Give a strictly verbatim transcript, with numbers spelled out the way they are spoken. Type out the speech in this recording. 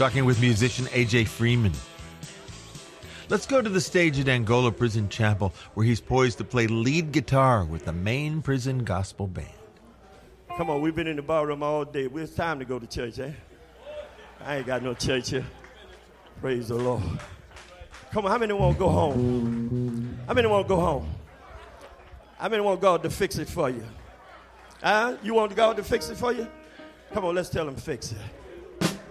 talking with musician A J Freeman. Let's go to the stage at Angola Prison Chapel, where he's poised to play lead guitar with the Maine Prison Gospel Band. Come on, we've been in the ballroom all day. Well, it's time to go to church, eh? I ain't got no church here. Praise the Lord. Come on, how many want to go home? How many want to go home? How many want God to fix it for you? Huh? You want God to fix it for you? Come on, let's tell him fix it.